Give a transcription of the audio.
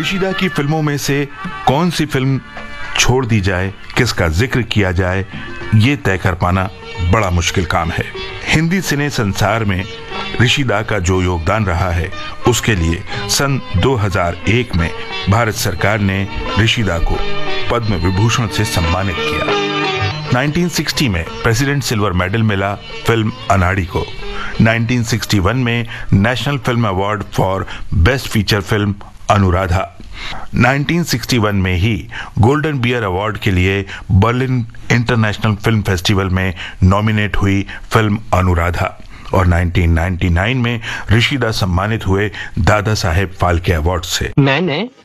ऋषिदा की फिल्मों में से कौन सी फिल्म छोड़ दी जाए, किसका जिक्र किया जाए, ये तय कर पाना बड़ा मुश्किल काम है। हिंदी सिने संसार में ऋषिदा का जो योगदान रहा है, उसके लिए सन 2001 में भारत सरकार ने ऋषिदा को पद्म विभूषण से सम्मानित किया। 1960 में प्रेसिडेंट सिल्वर मेडल मिला फिल्म अनाड़ी को। 1961 में national film award for best feature film Anuradha. 1961 में ही गोल्डन बियर अवार्ड के लिए बर्लिन इंटरनेशनल फिल्म फेस्टिवल में नॉमिनेट हुई फिल्म अनुराधा। और 1999 में ऋषिदा सम्मानित हुए दादा साहेब फाल्के अवार्ड से। मैंने